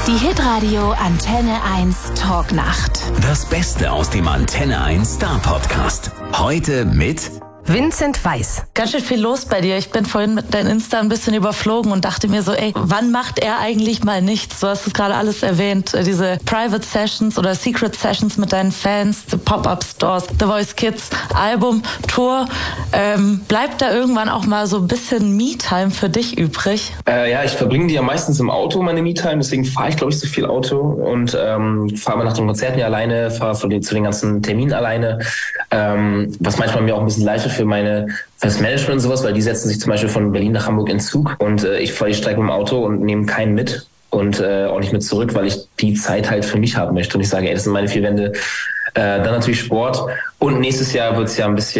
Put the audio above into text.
Die Hitradio Antenne 1 Talknacht. Das Beste aus dem Antenne 1 Star Podcast. Heute mit Vincent Weiss. Ganz schön viel los bei dir. Ich bin vorhin mit deinem Insta ein bisschen überflogen und dachte mir so, wann macht er eigentlich mal nichts? Du hast es gerade alles erwähnt, diese Private Sessions oder Secret Sessions mit deinen Fans, die Pop-Up Stores, The Voice Kids, Album, Tour. Bleibt da irgendwann auch mal so ein bisschen Me-Time für dich übrig? Ja, ich verbringe die ja meistens im Auto, meine Me-Time, deswegen fahre ich, glaube ich, so viel Auto und fahre mal nach den Konzerten ja alleine, fahre zu den ganzen Terminen alleine, was manchmal mir auch ein bisschen leichter für das Management und sowas, weil die setzen sich zum Beispiel von Berlin nach Hamburg in Zug und ich steige mit dem Auto und nehme keinen mit und auch nicht mit zurück, weil ich die Zeit halt für mich haben möchte und ich sage, das sind meine 4 Wände. Dann natürlich Sport und nächstes Jahr wird es ja ein bisschen